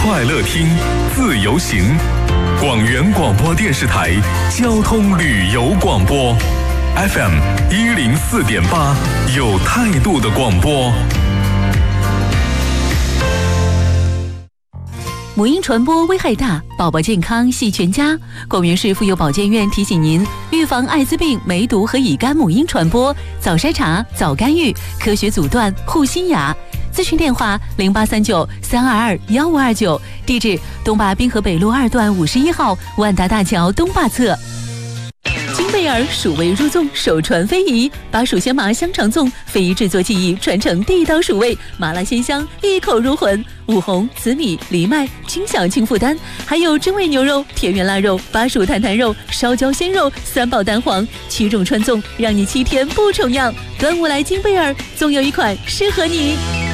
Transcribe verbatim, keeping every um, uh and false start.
快乐听，自由行。广元广播电视台交通旅游广播 F M 一零四点八，有态度的广播。 母婴传播危害大，宝宝健康系全家。广元市妇幼保健院提醒您，预防艾滋病、梅毒和乙肝母婴传播，早筛查、早干预，科学阻断，护新芽。咨询电话零八三九三二二幺五二九，地址东坝滨河北路二段五十一号万达大桥东坝侧。金贝尔蜀味入粽，首传非遗，把蜀鲜麻香肠粽非遗制作技艺传承地道蜀味，麻辣鲜香，一口入魂。五红、紫米、藜麦，轻享轻负担，还有真味牛肉、田园腊肉、巴蜀坦坦肉、烧焦鲜肉，三宝蛋黄，七种川粽，让你七天不重样。端午来金贝尔，总有一款适合你。